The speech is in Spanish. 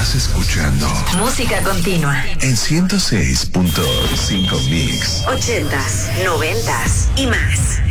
Estás escuchando Música Continua en 106.5 Mix. 80s, 90s y más.